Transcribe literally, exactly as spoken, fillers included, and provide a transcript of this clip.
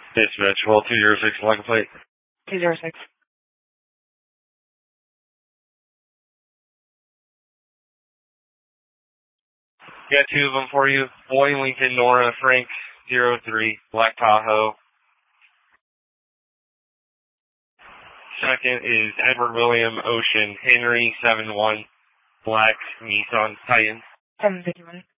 Dispatch, well, two zero six, license plate. two zero six. Got two of them for you. Boy, Lincoln, Nora, Frank, zero three, Black Tahoe. Second is Edward William Ocean, Henry, seven one, Black Nissan Titan. seven fifty-one.